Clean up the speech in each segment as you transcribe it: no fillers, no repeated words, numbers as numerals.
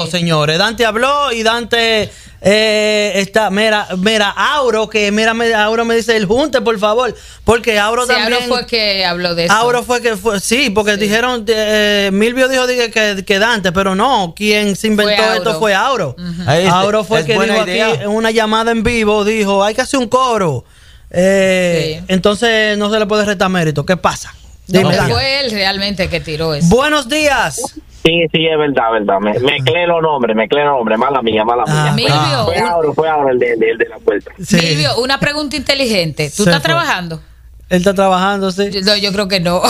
señores. Dante habló y Dante está, mira, Auro, Auro me dice el junte, por favor, porque Auro también. Auro fue que habló de eso. Auro fue, sí, porque dijeron, Milvio dijo que Dante, pero no, quien se inventó esto fue Auro. Auro fue el que dijo aquí en una llamada en vivo, dijo, hay que hacer un coro. Entonces no se le puede restar mérito. ¿Qué pasa? Dime, fue él realmente que tiró eso. Buenos días. Sí, es verdad. Mezclé los nombres, mala mía. Milvio, fue Auro el de la puerta. Sí. Milvio, una pregunta inteligente. ¿Tú estás trabajando? Él está trabajando, sí. Yo creo que no.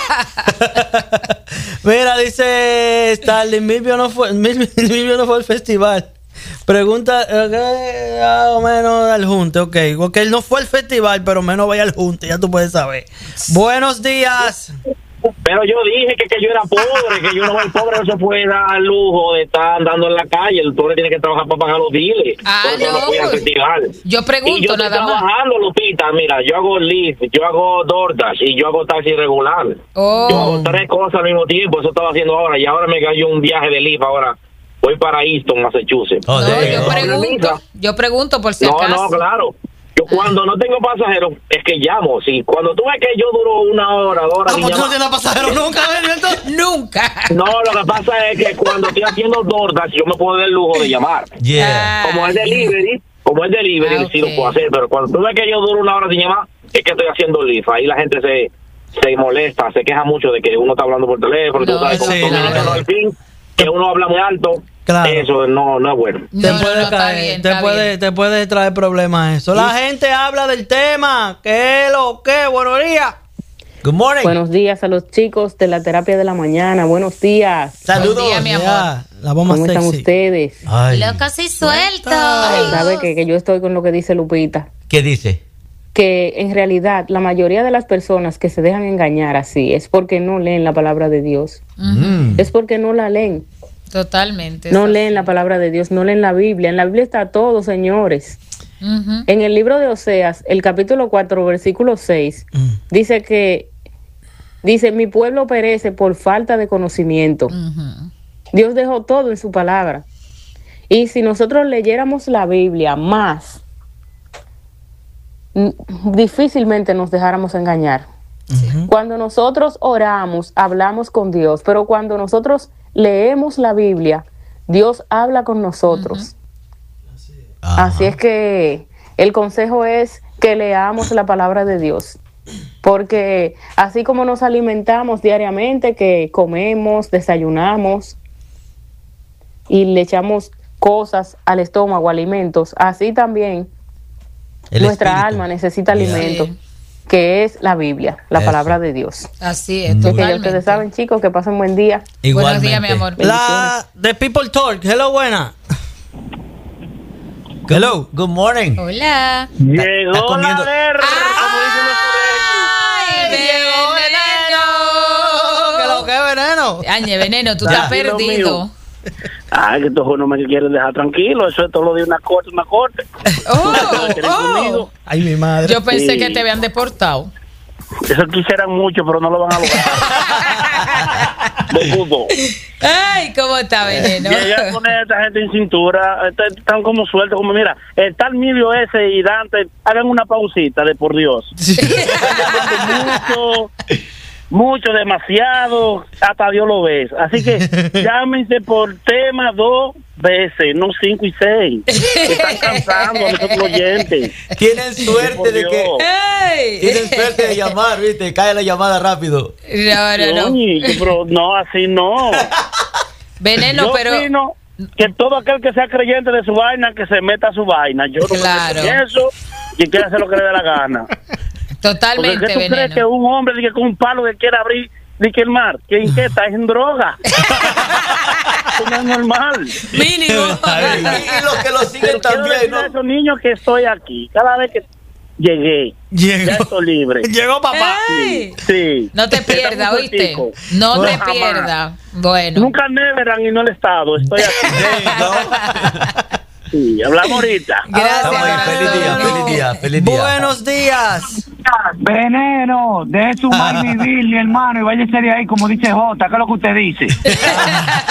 Mira, dice Starling, Milvio no fue al festival. Pregunta, o menos al junte, porque él no fue al festival, pero menos vaya al junte, ya tú puedes saber. Buenos días. Pero yo dije que yo era pobre, que el pobre no se puede dar el lujo de estar andando en la calle. El pobre tiene que trabajar para pagar los biles. No voy al festival. Yo pregunto, y yo estoy trabajando, Lupita. Mira, yo hago Lyft, yo hago DoorDash y yo hago taxi regular. Yo hago 3 cosas al mismo tiempo. Eso estaba haciendo ahora. Y ahora me cayó un viaje de Lyft ahora. Voy para Easton, Massachusetts. Yo pregunto por si acaso. No, claro. Yo cuando no tengo pasajeros es que llamo. Sí, cuando tú ves que yo duro 1 hora, 2 horas. ¿Pues tú no tienes pasajeros nunca, Nunca. No, lo que pasa es que cuando estoy haciendo DoorDash yo me puedo dar el lujo de llamar. Como es delivery, sí lo puedo hacer. Pero cuando tú ves que yo duro 1 hora sin llamar, es que estoy haciendo Lyft. Ahí la gente se molesta, se queja mucho de que uno está hablando por teléfono. Tú sabes cómo al fin, que uno habla muy alto. Claro. Eso no es bueno. Te puede traer problemas eso. La gente habla del tema. ¿Qué? Buenos días. Good morning. Buenos días a los chicos de la terapia de la mañana. Buenos días. Saludos, buen día, mi amor. ¿Cómo están ustedes? Locos y sueltos. ¿Sabe que yo estoy con lo que dice Lupita? ¿Qué dice? Que en realidad la mayoría de las personas que se dejan engañar así es porque no leen la palabra de Dios. Es porque no la leen. Totalmente. No leen la palabra de Dios, no leen la Biblia. En la Biblia está todo, señores. En el libro de Oseas, el capítulo 4, versículo 6, dice mi pueblo perece por falta de conocimiento. Dios dejó todo en su palabra. Y si nosotros leyéramos la Biblia más, difícilmente nos dejáramos engañar. Cuando nosotros oramos, hablamos con Dios, pero cuando nosotros leemos la Biblia, Dios habla con nosotros. Así es que el consejo es que leamos la palabra de Dios, porque así como nos alimentamos diariamente, que comemos, desayunamos y le echamos cosas al estómago, alimentos, así también nuestra alma necesita alimento, que es la Biblia, la palabra de Dios. Así es, totalmente. Que ya ustedes saben, chicos, que pasen buen día. Buenos días, mi amor. The People Talk. Hello, buena. Hello, good morning. Hola. Llegó la guerra. Llegó Veneno. ¿Qué veneno? Añe, Veneno, tú estás perdido. Que estos no me quieren dejar tranquilo. Eso es todo lo de una corte. Ay, mi madre. Yo pensé que te habían deportado. Eso quisieran mucho, pero no lo van a lograr. Ay, ¿cómo está, Veneno? Llegar con esta gente en cintura, están como sueltos, como mira, está el Milvio ese y Dante, hagan una pausita de por Dios. Mucho, demasiado, hasta Dios lo ves. Así que llámense por tema 2 veces, no 5 y 6. Están cansando a nosotros los oyentes. Tienen suerte de que tienen suerte de llamar, ¿viste? Cae la llamada rápido. No. Pero no, así no. Veneno, yo pero opino que todo aquel que sea creyente de su vaina, que se meta a su vaina. Yo no me eso y quiere hacer lo que le dé la gana. Totalmente, porque ¿tú crees que un hombre dice con un palo que quiere abrir que el mar, que está en droga? Eso no es normal. Mínimo. Y los que lo siguen también, ¿no? Esos niños que estoy aquí, cada vez que llegué, ya estoy libre. Llegó papá. Sí. No te pierdas, ¿oíste? No te pierdas. Bueno. Nunca Neverland y no el Estado. Estoy aquí. Sí, hablamos ahorita. Gracias. Feliz día. Buenos días. Veneno, deje su mal vivir, mi hermano, y váyase de ahí, como dice Jota, ¿qué es lo que usted dice?